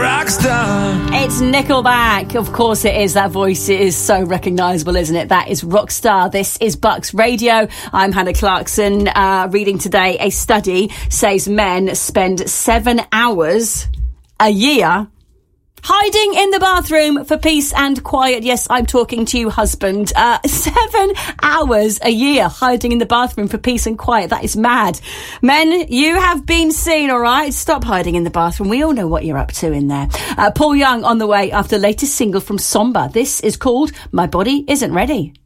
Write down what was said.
rock star. It's Nickelback. Of course it is. That voice is so recognisable, isn't it? That is Rockstar. This is Bucks Radio. I'm Hannah Clarkson. Reading today, a study says men spend 7 hours a year hiding in the bathroom for peace and quiet. Yes, I'm talking to you, husband. 7 hours a year hiding in the bathroom for peace and quiet. That is mad. Men, you have been seen, all right? Stop hiding in the bathroom. We all know what you're up to in there. Paul Young on the way after the latest single from Somber. This is called My Body Isn't Ready.